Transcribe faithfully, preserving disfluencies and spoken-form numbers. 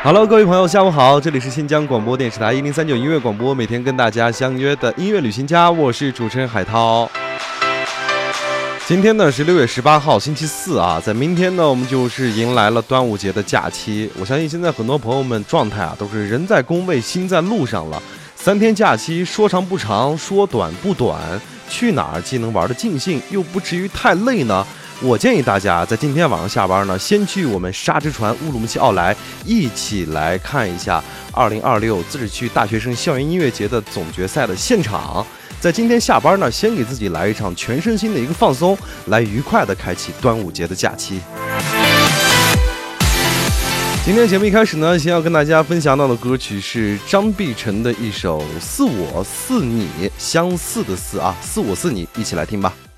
Hello， 各位朋友，下午好，这里是新疆广播电视台一零三九音乐广播，每天跟大家相约的音乐旅行家，我是主持人海涛。今天呢是六月十八号，星期四啊，在明天呢我们就是迎来了端午节的假期。我相信现在很多朋友们状态啊都是人在工位，心在路上了。三天假期说长不长，说短不短，去哪儿既能玩得尽兴，又不至于太累呢？我建议大家在今天晚上下班呢，先去我们沙之船乌鲁木齐奥莱，一起来看一下二零二六自治区大学生校园音乐节的总决赛的现场。在今天下班呢，先给自己来一场全身心的一个放松，来愉快的开启端午节的假期。今天节目一开始呢，先要跟大家分享到的歌曲是张碧晨的一首《似我似你》，相似的似啊，似我似你，一起来听吧。